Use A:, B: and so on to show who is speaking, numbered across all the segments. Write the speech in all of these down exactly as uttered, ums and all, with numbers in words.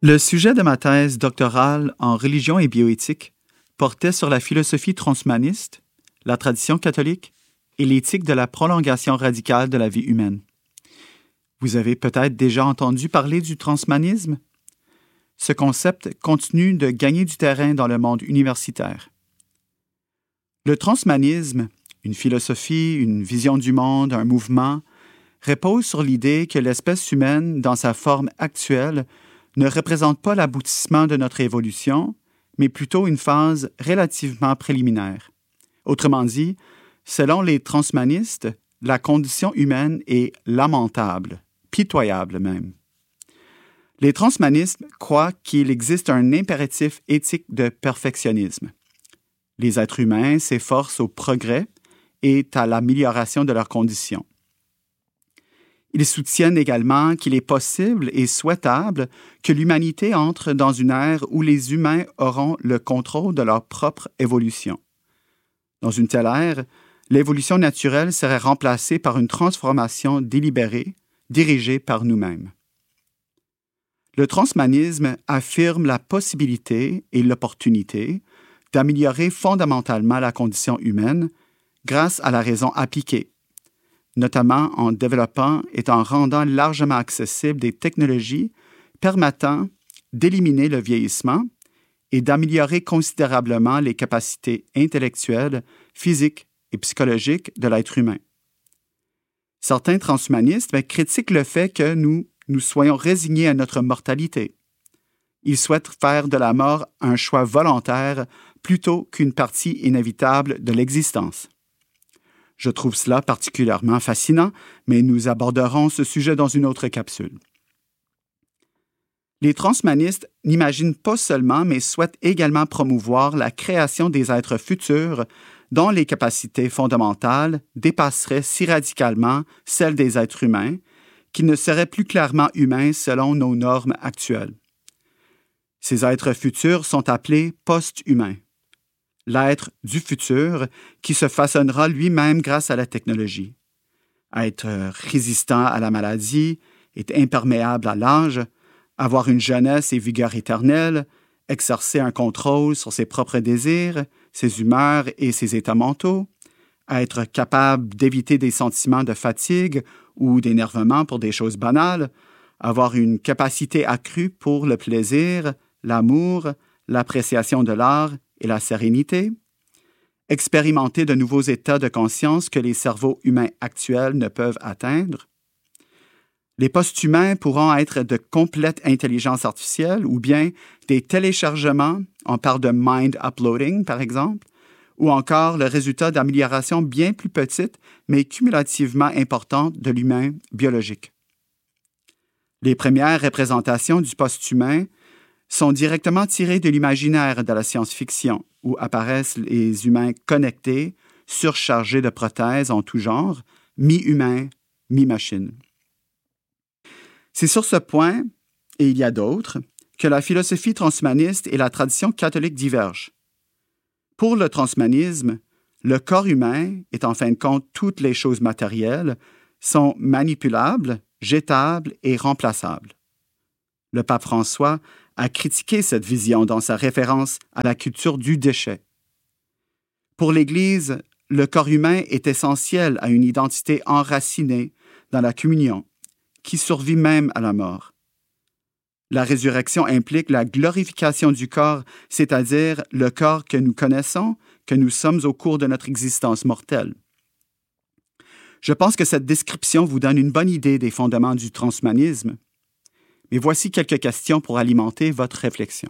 A: Le sujet de ma thèse doctorale en religion et bioéthique portait sur la philosophie transhumaniste, la tradition catholique et l'éthique de la prolongation radicale de la vie humaine. Vous avez peut-être déjà entendu parler du transhumanisme? Ce concept continue de gagner du terrain dans le monde universitaire. Le transhumanisme, une philosophie, une vision du monde, un mouvement, repose sur l'idée que l'espèce humaine, dans sa forme actuelle, ne représente pas l'aboutissement de notre évolution, mais plutôt une phase relativement préliminaire. Autrement dit, selon les transhumanistes, la condition humaine est lamentable, pitoyable même. Les transhumanistes croient qu'il existe un impératif éthique de perfectionnisme. Les êtres humains s'efforcent au progrès et à l'amélioration de leurs conditions. Ils soutiennent également qu'il est possible et souhaitable que l'humanité entre dans une ère où les humains auront le contrôle de leur propre évolution. Dans une telle ère, l'évolution naturelle serait remplacée par une transformation délibérée, dirigée par nous-mêmes. Le transhumanisme affirme la possibilité et l'opportunité d'améliorer fondamentalement la condition humaine grâce à la raison appliquée, notamment en développant et en rendant largement accessibles des technologies permettant d'éliminer le vieillissement et d'améliorer considérablement les capacités intellectuelles, physiques et psychologiques de l'être humain. Certains transhumanistes bien, critiquent le fait que nous, nous soyons résignés à notre mortalité. Ils souhaitent faire de la mort un choix volontaire plutôt qu'une partie inévitable de l'existence. Je trouve cela particulièrement fascinant, mais nous aborderons ce sujet dans une autre capsule. Les transhumanistes n'imaginent pas seulement, mais souhaitent également promouvoir la création des êtres futurs dont les capacités fondamentales dépasseraient si radicalement celles des êtres humains qu'ils ne seraient plus clairement humains selon nos normes actuelles. Ces êtres futurs sont appelés post-humains. L'être du futur qui se façonnera lui-même grâce à la technologie. Être résistant à la maladie, être imperméable à l'âge, avoir une jeunesse et vigueur éternelle, exercer un contrôle sur ses propres désirs, ses humeurs et ses états mentaux, être capable d'éviter des sentiments de fatigue ou d'énervement pour des choses banales, avoir une capacité accrue pour le plaisir, l'amour, l'appréciation de l'art et la sérénité, expérimenter de nouveaux états de conscience que les cerveaux humains actuels ne peuvent atteindre. Les post-humains pourront être de complète intelligence artificielle ou bien des téléchargements, on parle de mind uploading par exemple, ou encore le résultat d'améliorations bien plus petites mais cumulativement importantes de l'humain biologique. Les premières représentations du post-humain sont directement tirés de l'imaginaire de la science-fiction, où apparaissent les humains connectés, surchargés de prothèses en tout genre, mi-humains, mi-machines. C'est sur ce point, et il y a d'autres, que la philosophie transhumaniste et la tradition catholique divergent. Pour le transhumanisme, le corps humain est en fin de compte toutes les choses matérielles, sont manipulables, jetables et remplaçables. Le pape François a critiqué cette vision dans sa référence à la culture du déchet. Pour l'Église, le corps humain est essentiel à une identité enracinée dans la communion, qui survit même à la mort. La résurrection implique la glorification du corps, c'est-à-dire le corps que nous connaissons, que nous sommes au cours de notre existence mortelle. Je pense que cette description vous donne une bonne idée des fondements du transhumanisme. Mais voici quelques questions pour alimenter votre réflexion.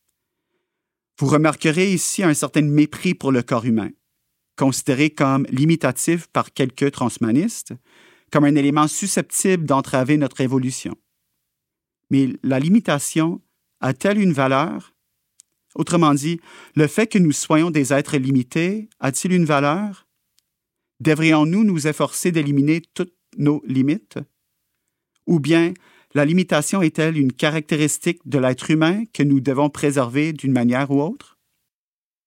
A: Vous remarquerez ici un certain mépris pour le corps humain, considéré comme limitatif par quelques transhumanistes, comme un élément susceptible d'entraver notre évolution. Mais la limitation a-t-elle une valeur? Autrement dit, le fait que nous soyons des êtres limités a-t-il une valeur? Devrions-nous nous efforcer d'éliminer toutes nos limites? Ou bien, la limitation est-elle une caractéristique de l'être humain que nous devons préserver d'une manière ou autre?